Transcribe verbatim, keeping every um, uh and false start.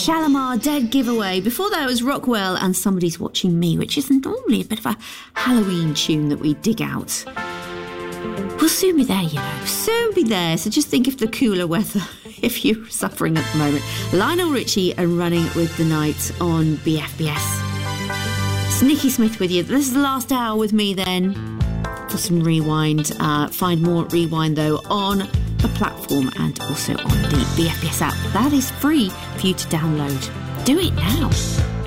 Shalimar Dead Giveaway. Before that, it was Rockwell and Somebody's Watching Me, which is normally a bit of a Halloween tune that we dig out. We'll soon be there, you know, soon be there. So just think of the cooler weather if you're suffering at the moment. Lionel Richie and Running with the Night on B F B S. It's Nikki Smith with you. This is the last hour with me then for some Rewind. Uh, find more Rewind, though, on the platform and also on the B F B S app. That is free for you to download. Do it now.